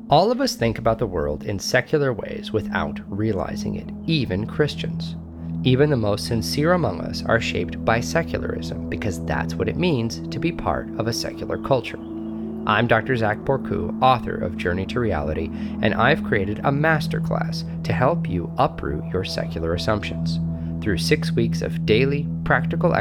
All of us think about the world in secular ways without realizing it, even Christians. Even the most sincere among us are shaped by secularism because that's what it means to be part of a secular culture. I'm Dr. Zach Bourku, author of Journey to Reality, and I've created a masterclass to help you uproot your secular assumptions. Through 6 weeks of daily, practical